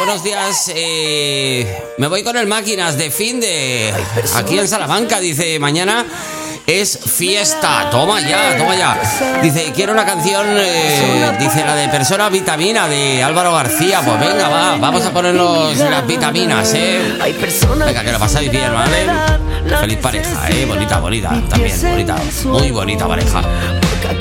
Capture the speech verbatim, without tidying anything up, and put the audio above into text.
buenos días. Eh, me voy con el Máquinas de fin de aquí en Salamanca. Dice, mañana es fiesta. Toma ya, toma ya. Dice, quiero una canción, eh, dice, la de Persona Vitamina de Álvaro García. Pues venga, va, vamos a ponernos las vitaminas, ¿eh? Venga, que lo pasáis bien, ¿vale? Feliz pareja, ¿eh? Bonita, bonita, también, bonita. Muy bonita pareja.